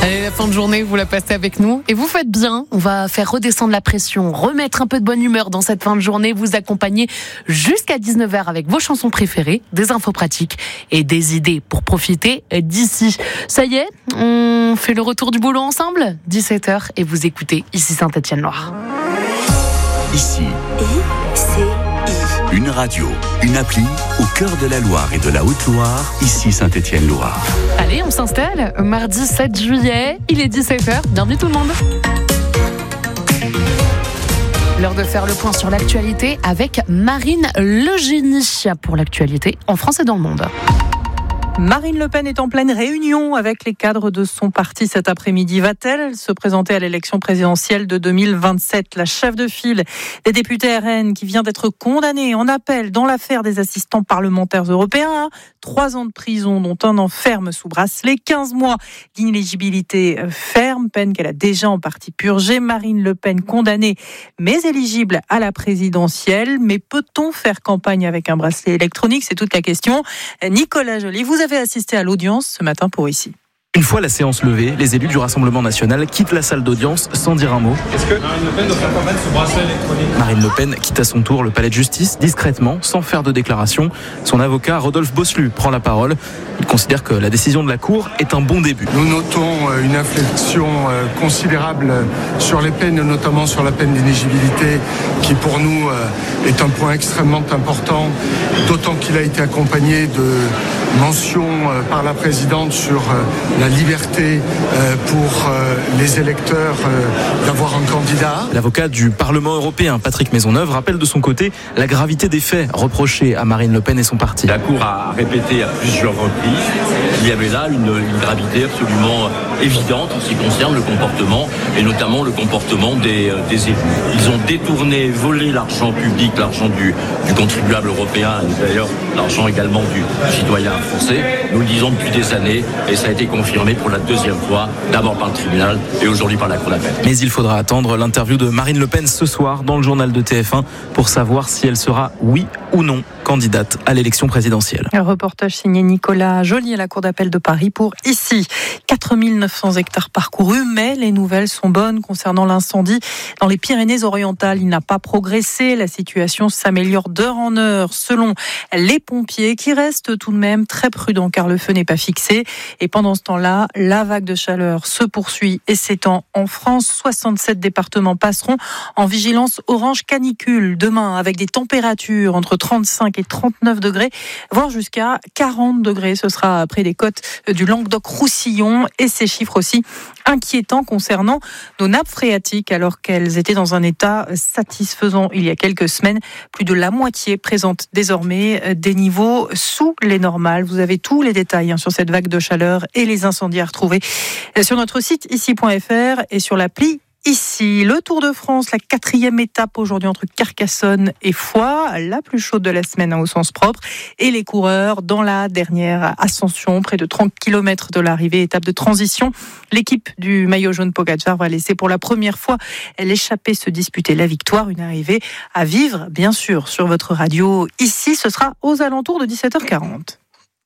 Allez, la fin de journée, vous la passez avec nous et vous faites bien. On va faire redescendre la pression, remettre un peu de bonne humeur dans cette fin de journée, vous accompagner jusqu'à 19h avec vos chansons préférées, des infos pratiques et des idées pour profiter d'ici. Ça y est, on fait le retour du boulot ensemble, 17h, et vous écoutez Ici Saint-Étienne-Loire. Ici, une radio, une appli au cœur de la Loire et de la Haute-Loire, Ici Saint-Étienne-Loire. Allez, on s'installe. Mardi 7 juillet, il est 17h. Bienvenue tout le monde. L'heure de faire le point sur l'actualité avec Marine Legénie pour l'actualité en France et dans le monde. Marine Le Pen est en pleine réunion avec les cadres de son parti cet après-midi. Va-t-elle se présenter à l'élection présidentielle de 2027 ? La chef de file des députés RN qui vient d'être condamnée en appel dans l'affaire des assistants parlementaires européens. 3 ans de prison, dont 1 an ferme sous bracelet, 15 mois d'inéligibilité ferme, peine qu'elle a déjà en partie purgée. Marine Le Pen condamnée mais éligible à la présidentielle. Mais peut-on faire campagne avec un bracelet électronique ? C'est toute la question. Nicolas Joly, vous avez assisté à l'audience ce matin pour Ici. Une fois la séance levée, les élus du Rassemblement national quittent la salle d'audience sans dire un mot. Est-ce que Marine Le Pen doit faire campagne sous bracelet électronique ? Marine Le Pen quitte à son tour le palais de justice, discrètement, sans faire de déclaration. Son avocat, Rodolphe Bosselu, prend la parole. Il considère que la décision de la Cour est un bon début. Nous notons une inflexion considérable sur les peines, notamment sur la peine d'inéligibilité, qui pour nous est un point extrêmement important, d'autant qu'il a été accompagné de mentions par la présidente sur la liberté pour les électeurs d'avoir un candidat. L'avocat du Parlement européen, Patrick Maisonneuve, rappelle de son côté la gravité des faits reprochés à Marine Le Pen et son parti. La Cour a répété à plusieurs reprises qu'il y avait là une gravité absolument évidente en ce qui concerne le comportement, et notamment le comportement des élus. Ils ont détourné, volé l'argent public, l'argent du contribuable européen, et d'ailleurs l'argent également du citoyen français. Nous le disons depuis des années, et ça a été confirmé pour la 2e fois, d'abord par le tribunal et aujourd'hui par la Cour d'appel. Mais il faudra attendre l'interview de Marine Le Pen ce soir dans le journal de TF1 pour savoir si elle sera, oui ou non, candidate à l'élection présidentielle. Un reportage signé Nicolas Joly à la Cour d'appel de Paris pour Ici. 4900 hectares parcourus, mais les nouvelles sont bonnes concernant l'incendie dans les Pyrénées-Orientales. Il n'a pas progressé, la situation s'améliore d'heure en heure selon les pompiers qui restent tout de même très prudents car le feu n'est pas fixé. Et pendant ce temps-là, la vague de chaleur se poursuit et s'étend en France. 67 départements passeront en vigilance orange canicule demain avec des températures entre 35 et 39 degrés, voire jusqu'à 40 degrés. Ce sera près des côtes du Languedoc-Roussillon et ces chiffres aussi inquiétants concernant nos nappes phréatiques alors qu'elles étaient dans un état satisfaisant il y a quelques semaines. Plus de la moitié présente désormais des niveaux sous les normales. Vous avez tous les détails sur cette vague de chaleur et les incendies à retrouver sur notre site ici.fr et sur l'appli Ici. Le Tour de France, la 4e étape aujourd'hui entre Carcassonne et Foix, la plus chaude de la semaine au sens propre, et les coureurs dans la dernière ascension, près de 30 km de l'arrivée, étape de transition. L'équipe du maillot jaune Pogačar va laisser pour la première fois l'échappée se disputer la victoire, une arrivée à vivre bien sûr sur votre radio. Ici, ce sera aux alentours de 17h40.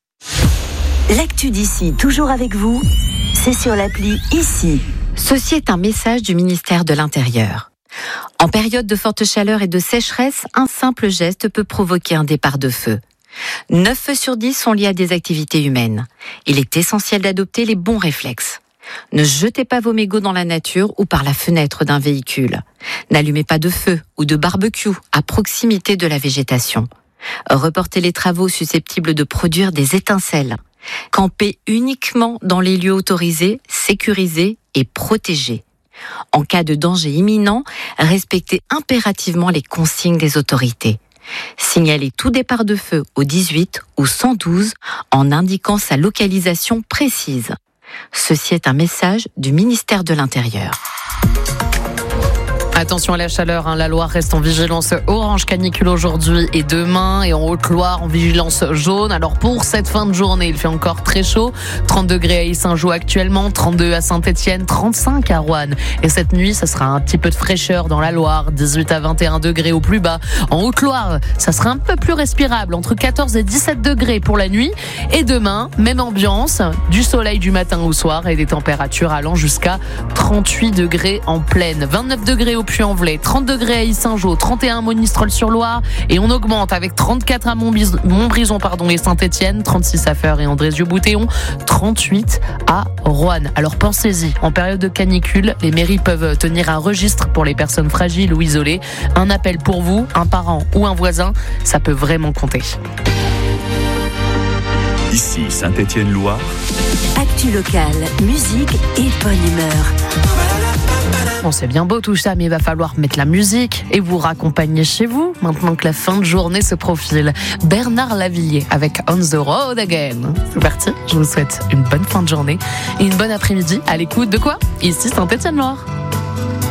L'actu d'ici, toujours avec vous, c'est sur l'appli Ici. Ceci est un message du ministère de l'Intérieur. En période de forte chaleur et de sécheresse, un simple geste peut provoquer un départ de feu. 9 feux sur 10 sont liés à des activités humaines. Il est essentiel d'adopter les bons réflexes. Ne jetez pas vos mégots dans la nature ou par la fenêtre d'un véhicule. N'allumez pas de feu ou de barbecue à proximité de la végétation. Reportez les travaux susceptibles de produire des étincelles. Campez uniquement dans les lieux autorisés, sécurisés et protégés. En cas de danger imminent, respectez impérativement les consignes des autorités. Signalez tout départ de feu au 18 ou 112 en indiquant sa localisation précise. Ceci est un message du ministère de l'Intérieur. Attention à la chaleur, la Loire reste en vigilance orange canicule aujourd'hui et demain, et en Haute-Loire en vigilance jaune. Alors pour cette fin de journée, il fait encore très chaud, 30 degrés à Yssingeaux actuellement, 32 à Saint-Étienne, 35 à Roanne. Et cette nuit, ça sera un petit peu de fraîcheur dans la Loire, 18 à 21 degrés au plus bas. En Haute-Loire, ça sera un peu plus respirable, entre 14 et 17 degrés pour la nuit. Et demain, même ambiance, du soleil du matin au soir et des températures allant jusqu'à 38 degrés en plaine. 29 degrés au Puy-en-Velay, 30 degrés à Yssingeaux, 31 à Monistrol-sur-Loire, et on augmente avec 34 à Montbrison et Saint-Étienne, 36 à Feurs et Andrézieux-Boutéon, 38 à Roanne. Alors pensez-y, en période de canicule, les mairies peuvent tenir un registre pour les personnes fragiles ou isolées. Un appel pour vous, un parent ou un voisin, ça peut vraiment compter. Ici Saint-Étienne-Loire. Actu locale, musique et bonne humeur. Bon, c'est bien beau tout ça, mais il va falloir mettre la musique et vous raccompagner chez vous, maintenant que la fin de journée se profile. Bernard Lavilliers avec On the Road Again. C'est parti, je vous souhaite une bonne fin de journée et une bonne après-midi à l'écoute de quoi ? Ici Saint-Étienne-Loire.